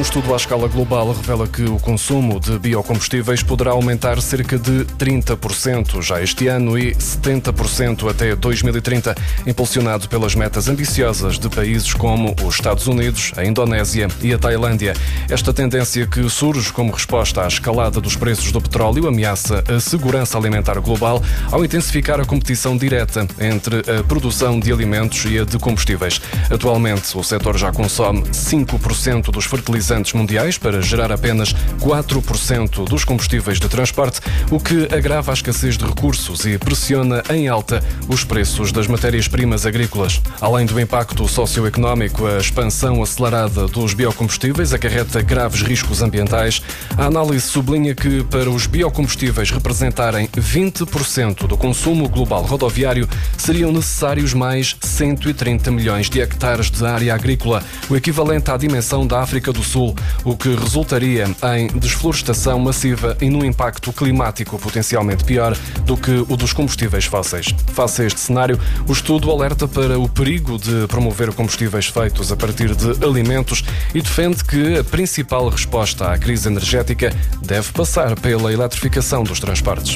Um estudo à escala global revela que o consumo de biocombustíveis poderá aumentar cerca de 30% já este ano e 70% até 2030, impulsionado pelas metas ambiciosas de países como os Estados Unidos, a Indonésia e a Tailândia. Esta tendência, que surge como resposta à escalada dos preços do petróleo, ameaça a segurança alimentar global ao intensificar a competição direta entre a produção de alimentos e a de combustíveis. Atualmente, o setor já consome 5% dos fertilizantes mundiais para gerar apenas 4% dos combustíveis de transporte, o que agrava a escassez de recursos e pressiona em alta os preços das matérias-primas agrícolas. Além do impacto socioeconómico, a expansão acelerada dos biocombustíveis acarreta graves riscos ambientais. A análise sublinha que, para os biocombustíveis representarem 20% do consumo global rodoviário, seriam necessários mais 130 milhões de hectares de área agrícola, o equivalente à dimensão da África do Sul, o que resultaria em desflorestação massiva e num impacto climático potencialmente pior do que o dos combustíveis fósseis. Face a este cenário, o estudo alerta para o perigo de promover combustíveis feitos a partir de alimentos e defende que a principal resposta à crise energética deve passar pela eletrificação dos transportes.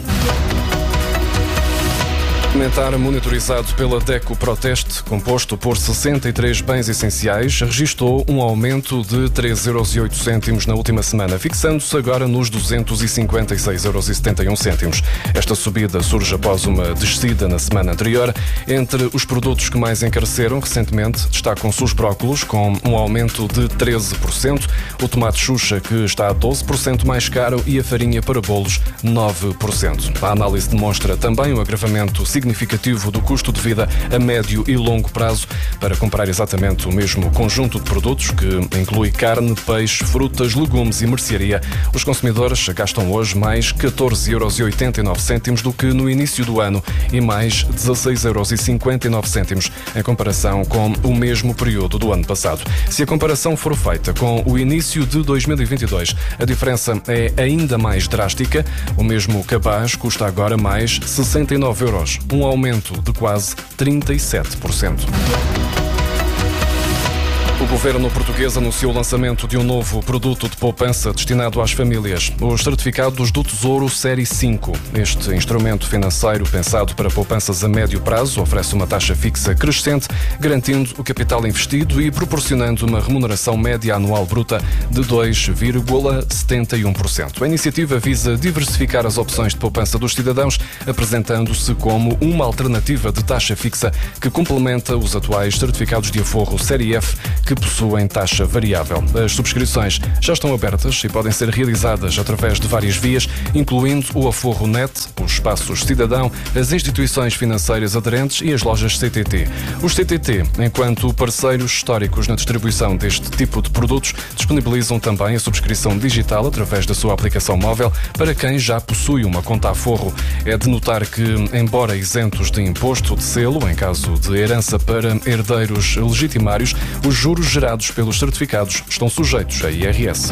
O comentário monitorizado pela DECO Proteste, composto por 63 bens essenciais, registou um aumento de 3,08 € na última semana, fixando-se agora nos 256,71 €. Esta subida surge após uma descida na semana anterior. Entre os produtos que mais encareceram recentemente, destacam-se os brócolos, com um aumento de 13%, o tomate Xuxa, que está 12% mais caro, e a farinha para bolos, 9%. A análise demonstra também o agravamento significativo do custo de vida a médio e longo prazo para comprar exatamente o mesmo conjunto de produtos, que inclui carne, peixe, frutas, legumes e mercearia. Os consumidores gastam hoje mais 14,89 € do que no início do ano e mais 16,59 € em comparação com o mesmo período do ano passado. Se a comparação for feita com o início de 2022, a diferença é ainda mais drástica. O mesmo cabaz custa agora mais 69 €, um aumento de quase 37%. O governo português anunciou o lançamento de um novo produto de poupança destinado às famílias, os certificados do Tesouro Série 5. Este instrumento financeiro, pensado para poupanças a médio prazo, oferece uma taxa fixa crescente, garantindo o capital investido e proporcionando uma remuneração média anual bruta de 2,71%. A iniciativa visa diversificar as opções de poupança dos cidadãos, apresentando-se como uma alternativa de taxa fixa que complementa os atuais certificados de aforro Série F, que possuem taxa variável. As subscrições já estão abertas e podem ser realizadas através de várias vias, incluindo o Aforro Net, os espaços Cidadão, as instituições financeiras aderentes e as lojas CTT. Os CTT, enquanto parceiros históricos na distribuição deste tipo de produtos, disponibilizam também a subscrição digital através da sua aplicação móvel para quem já possui uma conta Aforro. É de notar que, embora isentos de imposto de selo, em caso de herança para herdeiros legitimários, os juros gerados pelos certificados estão sujeitos a IRS.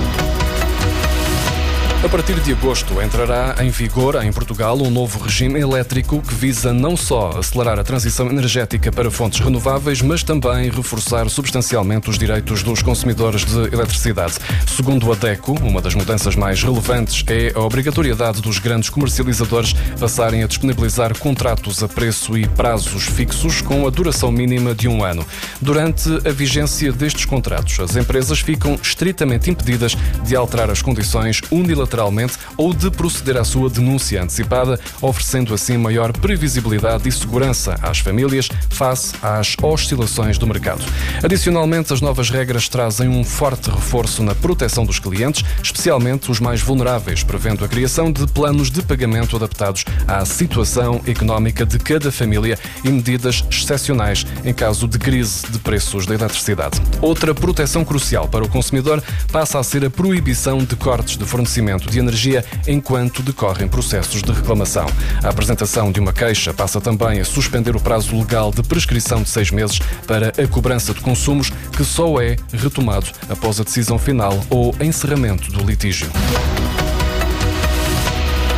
A partir de agosto entrará em vigor em Portugal um novo regime elétrico que visa não só acelerar a transição energética para fontes renováveis, mas também reforçar substancialmente os direitos dos consumidores de eletricidade. Segundo a DECO, uma das mudanças mais relevantes é a obrigatoriedade dos grandes comercializadores passarem a disponibilizar contratos a preço e prazos fixos com a duração mínima de 1 ano. Durante a vigência destes contratos, as empresas ficam estritamente impedidas de alterar as condições unilateralmente ou de proceder à sua denúncia antecipada, oferecendo assim maior previsibilidade e segurança às famílias face às oscilações do mercado. Adicionalmente, as novas regras trazem um forte reforço na proteção dos clientes, especialmente os mais vulneráveis, prevendo a criação de planos de pagamento adaptados à situação económica de cada família e medidas excepcionais em caso de crise de preços da eletricidade. Outra proteção crucial para o consumidor passa a ser a proibição de cortes de fornecimento de energia enquanto decorrem processos de reclamação. A apresentação de uma queixa passa também a suspender o prazo legal de prescrição de 6 meses para a cobrança de consumos, que só é retomado após a decisão final ou encerramento do litígio.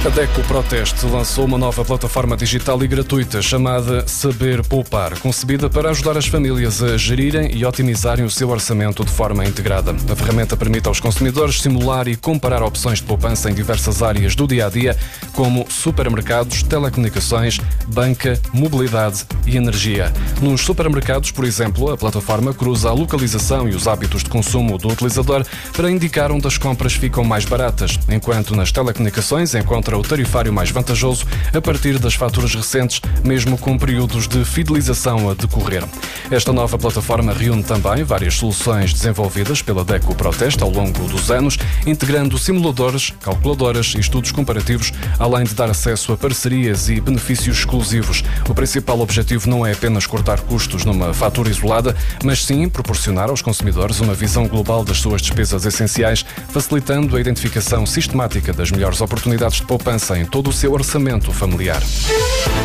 A DECO Proteste lançou uma nova plataforma digital e gratuita chamada Saber Poupar, concebida para ajudar as famílias a gerirem e otimizarem o seu orçamento de forma integrada. A ferramenta permite aos consumidores simular e comparar opções de poupança em diversas áreas do dia-a-dia, como supermercados, telecomunicações, banca, mobilidade e energia. Nos supermercados, por exemplo, a plataforma cruza a localização e os hábitos de consumo do utilizador para indicar onde as compras ficam mais baratas, enquanto nas telecomunicações encontra o tarifário mais vantajoso a partir das faturas recentes, mesmo com períodos de fidelização a decorrer. Esta nova plataforma reúne também várias soluções desenvolvidas pela DECO Proteste ao longo dos anos, integrando simuladores, calculadoras e estudos comparativos, além de dar acesso a parcerias e benefícios exclusivos. O principal objetivo não é apenas cortar custos numa fatura isolada, mas sim proporcionar aos consumidores uma visão global das suas despesas essenciais, facilitando a identificação sistemática das melhores oportunidades de poupança em todo o seu orçamento familiar.